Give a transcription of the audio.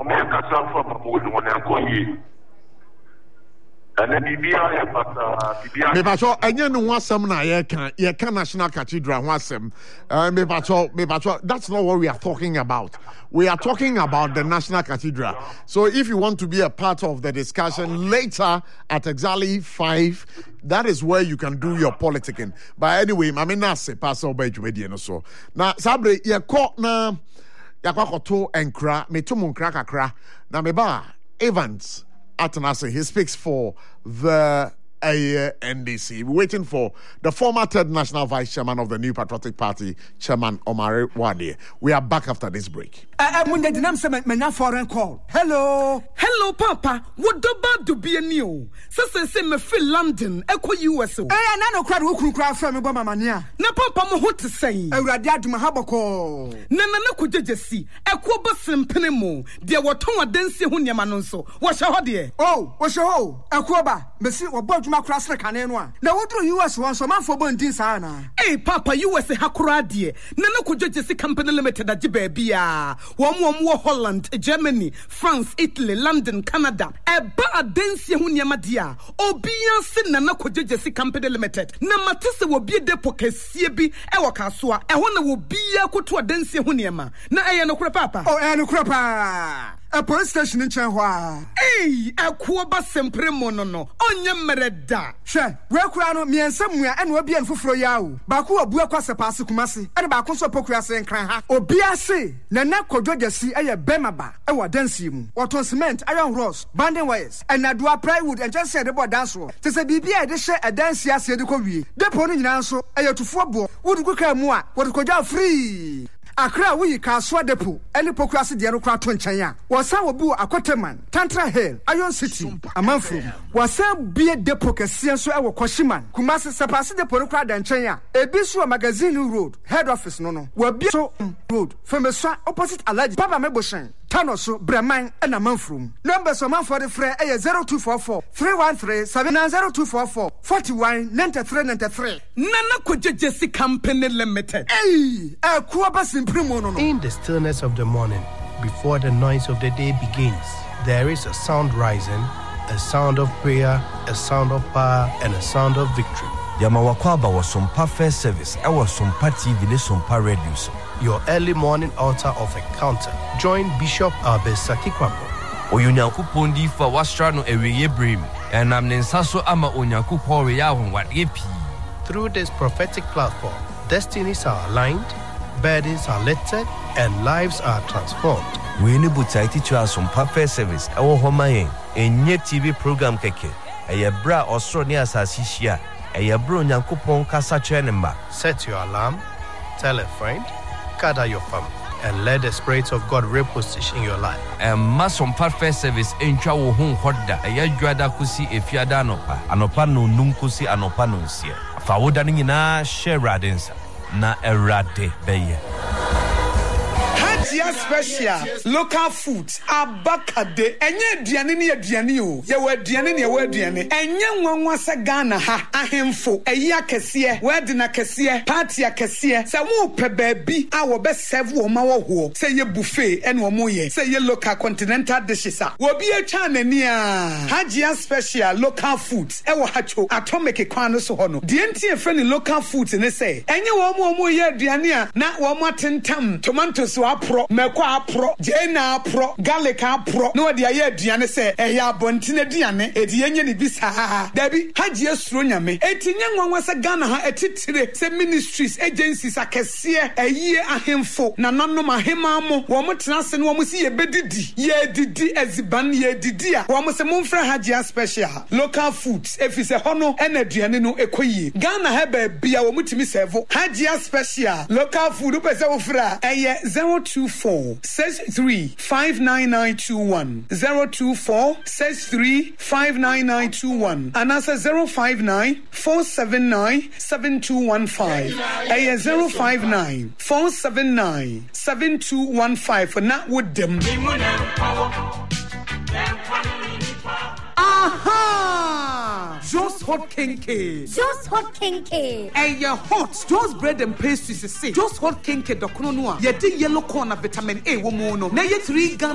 kasa from one and and then Bibia, Mepacho, and you know what some na ye can National Cathedral wasem. Mepacho, that's not what we are talking about. We are talking about the National Cathedral. So if you want to be a part of the discussion later at exactly 5, that is where you can do your politicking. But anyway, I mean that's pass over to so. Now Sabre ye caught na yakwakoto enkra, me to munkra kakra. Na meba Evans Atanase, he speaks for the NDC. We're waiting for the former third national vice chairman of the New Patriotic Party, Chairman Omare Wade. We are back after this break. Foreign call. Hello, Papa. What do be a new? Say me feel London, Echo US. I crowd who cry from me, Mamania. Na Papa, what to say? I radiate my habako. Nana could just see. Echo Bassin Penemo. Dear what Toma Densi Hunyamanonso. What's your dear? Oh, what's your hole? Aquaba, Messi or Bodge Macrasra Canenwa. Now what do US want some man for Bondin Sana? Hey, Papa, US Hakura dear. Nana could just see Company Limited at Jibebia. One Holland, Germany, France, Italy, London, Canada. Eba adensi hunyamadia. Obiya sin na kujejesi Company Limited. Na matise wo bi depo kesie bi ewa kaswa. Ehona wo biya kutu adensi hunyama. Na eya no kura papa. Oh, eya no kura pa. A police station in Chanhua. Hey, a kuoba sempre monono. Onye mereda. She, we kurano mi ensemua and we be en fufro yawo. Baku obua kwase passe kumasi. Ade ba konso pokua se nkran ha. Obia se na na kodwogesi eye bemaba e wa dansi mu. Waton cement, iron rods, banding wires, and adua plywood and just said about dance wo. Te se bibia e de hye e dansi ase de ko wie. Depo no nyina nso eye tufo bo. Wodu kuka mu a, wodu kodwa free. Akra we kaswa depo eni pokrasi de no kra to nchen a wosan obi wo Akoteman Tantra Hill Iron City Amanfro wosan bie depo kese so e wo Koshiman Kumasi sepase depo no kra da nchen a ebi so magazine road head office no wo bie so road Femeswa opposite Alaji Baba Meboshen Tanoso Breman and Amanfro numbers of man for the free 0244 313 790 41 93 93 Nana Kujejesi Company Limited. Hey, in the stillness of the morning, before the noise of the day begins, there is a sound rising, a sound of prayer, a sound of power, and a sound of victory. Yamawakwaba was some first service. I was some TV, some radio. Your early morning altar of encounter. Join Bishop Albesaki Kwambo. Oyunyaku pondi for wastrano eweye brim, and I'm Nensaso ama onyaku pori yawon what yepi. Through this prophetic platform, destinies are aligned, burdens are lifted, and lives are transformed. We need to teach us some perfect service. Our home a new TV program keke. A bra Australia sasishia. A bro nyankupon kasa chenemba. Set your alarm, tell a friend, gather your family, and let the Spirit of God reposition your life. And mass some perfect service in Chawo Hung Hoda. A yagrada kusi if yada anopa. Anopa no numkusi anopa no sia. Fawodani na share radinsa. Na erade beye. Hajia special local foods abakade enye aduane ne aduane o ye wa aduane ne ye wa aduane enye nwanwa se Ghana ha ahemfo eyi akese wedding akese party akese se wo pe baabi a wo be serve wo ma wo ho se ye buffet ene wo mo ye se ye local continental dishes a wo bi atwa nani a Hajia special local foods e wo hacho atomic kwan no so ho no de ntie fe ne local foods ne se enye wo mo ye aduane a na wo mo atentam tomatoes wa pro meko apro jena apro garlic apro no de aye aduane se eya abontine aduane edi yenye ne bisa dabi Hajia suro nyame etinye nwanwa se Ghana ha etitire se ministries agencies akese aye ahemfo na nanom ahema mo wo mo tenase no wo mo si ye bedidi ye didi eziban ye didi a wo mo se momfra Hajia special local foods efise hono ena aduane no ekoyie Ghana ha ba bia wo mutimi serve Hajia special local food pese wo fra eye 024 63 59921 024 63 59921 and answer 059 479 7215 059 479 7215 for not with them. Aha! Just hot kinky. Just hot kinky. And your hot. Just bread and pastries. Just hot kinky. Dokono noa. Ye di yellow corn of vitamin A. Womono. Na ye 3 Ghana